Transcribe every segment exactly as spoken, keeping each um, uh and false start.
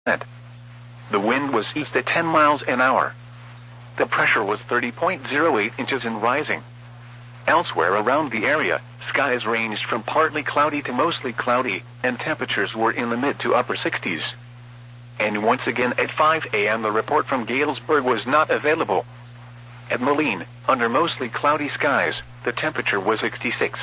The wind was east at ten miles an hour. The pressure was thirty point zero eight inches and rising. Elsewhere around the area, skies ranged from partly cloudy to mostly cloudy, and temperatures were in the mid to upper sixties. And once again at five a m the report from Galesburg was not available. At Moline, under mostly cloudy skies, the temperature was sixty-six.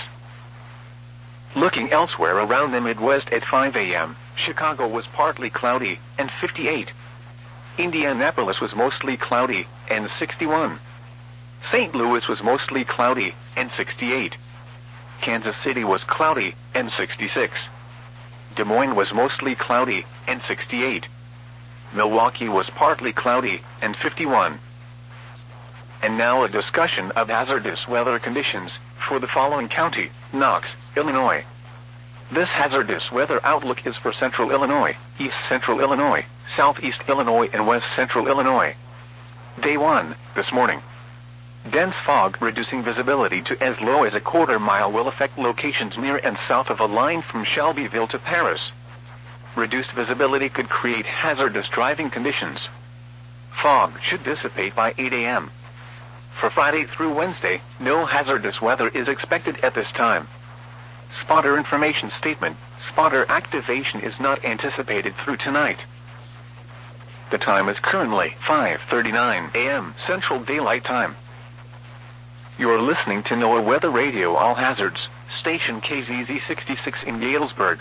Looking elsewhere around the Midwest at five a m, Chicago was partly cloudy, and fifty-eight. Indianapolis was mostly cloudy, and sixty-one. Saint Louis was mostly cloudy, and sixty-eight. Kansas City was cloudy, and sixty-six. Des Moines was mostly cloudy, and sixty-eight. Milwaukee was partly cloudy, and fifty-one. And now a discussion of hazardous weather conditions for the following county: Knox, Illinois. This hazardous weather outlook is for central Illinois, east central Illinois, southeast Illinois, and west central Illinois. Day one, this morning. Dense fog reducing visibility to as low as a quarter mile will affect locations near and south of a line from Shelbyville to Paris. Reduced visibility could create hazardous driving conditions. Fog should dissipate by eight a m For Friday through Wednesday, no hazardous weather is expected at this time. Spotter information statement: spotter activation is not anticipated through tonight. The time is currently five thirty-nine a m Central Daylight Time. You're listening to NOAA Weather Radio All Hazards, station K Z Z sixty-six in Galesburg.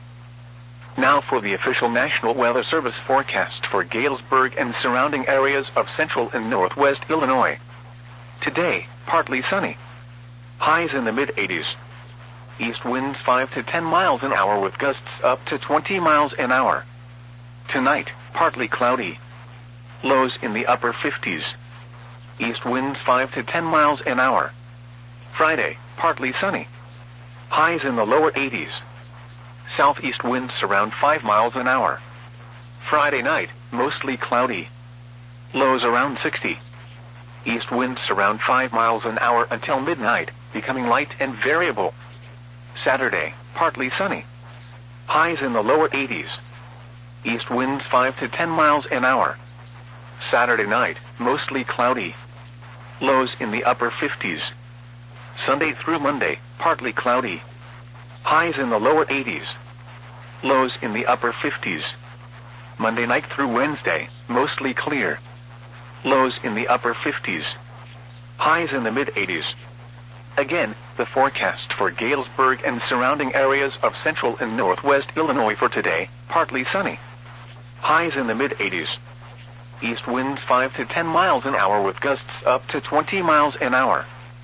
Now for the official National Weather Service forecast for Galesburg and surrounding areas of central and northwest Illinois. Today, partly sunny. Highs in the mid-eighties. East winds five to ten miles an hour with gusts up to twenty miles an hour. Tonight, partly cloudy. Lows in the upper fifties. East winds five to ten miles an hour. Friday, partly sunny. Highs in the lower eighties. Southeast winds around five miles an hour. Friday night, mostly cloudy. Lows around sixty. East winds around five miles an hour until midnight, becoming light and variable. Saturday, partly sunny. Highs in the lower eighties. East winds five to ten miles an hour. Saturday night, mostly cloudy. Lows in the upper fifties. Sunday through Monday, partly cloudy. Highs in the lower eighties. Lows in the upper fifties. Monday night through Wednesday, mostly clear. Lows in the upper fifties. Highs in the mid-eighties. Again, the forecast for Galesburg and surrounding areas of central and northwest Illinois for today: partly sunny. Highs in the mid-eighties. East winds five to ten miles an hour with gusts up to twenty miles an hour.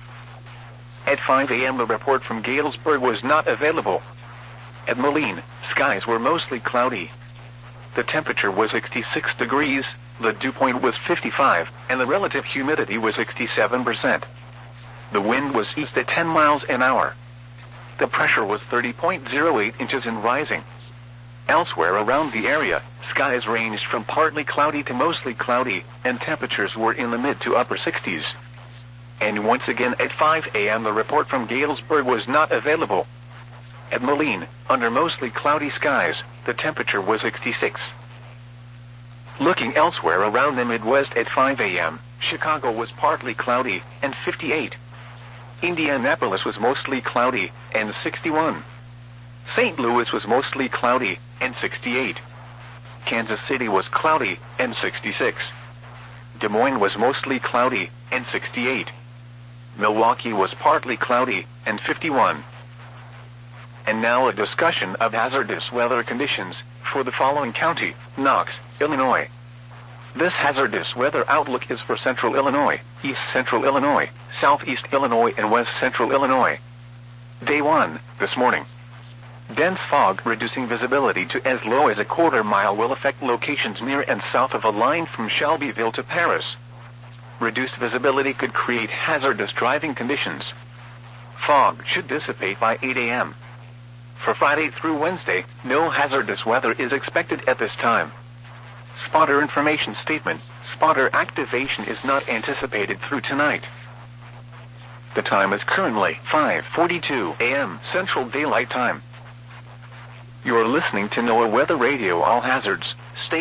At five a m the report from Galesburg was not available. At Moline, skies were mostly cloudy. The temperature was sixty-six degrees, the dew point was fifty-five, and the relative humidity was sixty-seven percent. The wind was east at ten miles an hour. The pressure was thirty point zero eight inches and rising. Elsewhere around the area, skies ranged from partly cloudy to mostly cloudy, and temperatures were in the mid to upper sixties. And once again at five a m the report from Galesburg was not available. At Moline, under mostly cloudy skies, the temperature was sixty-six. Looking elsewhere around the Midwest at five a m, Chicago was partly cloudy, and fifty-eight. Indianapolis was mostly cloudy, and sixty-one. Saint Louis was mostly cloudy, and sixty-eight. Kansas City was cloudy, and sixty-six. Des Moines was mostly cloudy, and sixty-eight. Milwaukee was partly cloudy, and fifty-one. And now a discussion of hazardous weather conditions for the following county: Knox, Illinois. This hazardous weather outlook is for central Illinois, east central Illinois, southeast Illinois, and west central Illinois. Day one, this morning. Dense fog reducing visibility to as low as a quarter mile will affect locations near and south of a line from Shelbyville to Paris. Reduced visibility could create hazardous driving conditions. Fog should dissipate by eight a m For Friday through Wednesday, no hazardous weather is expected at this time. Spotter information statement: spotter activation is not anticipated through tonight. The time is currently five forty-two a m Central Daylight Time. You're listening to NOAA Weather Radio All Hazards, station